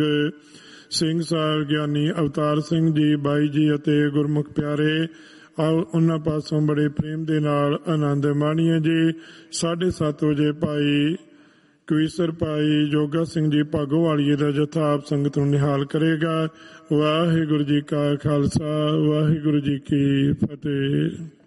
ਸਿੰਘ ਸਾਹਿਬ ਗਿਆਨੀ ਅਵਤਾਰ ਸਿੰਘ ਜੀ, ਬਾਈ ਜੀ ਅਤੇ ਗੁਰਮੁਖ ਪਿਆਰੇ, ਆਓ ਉਹਨਾਂ ਪਾਸੋਂ ਬੜੇ ਪ੍ਰੇਮ ਦੇ ਨਾਲ ਆਨੰਦ ਮਾਣੀਏ ਜੀ। 7:30 ਵਜੇ ਭਾਈ ਕਵੀਸ਼ਰ ਭਾਈ ਜੋਗਾ ਸਿੰਘ ਜੀ ਭਾਗੋਵਾਲੀਏ ਦਾ ਜਥਾ ਆਪ ਸੰਗਤ ਨੂੰ ਨਿਹਾਲ ਕਰੇਗਾ। ਵਾਹਿਗੁਰੂ ਜੀ ਕਾ ਖਾਲਸਾ, ਵਾਹਿਗੁਰੂ ਜੀ ਕੀ ਫਤਿਹ।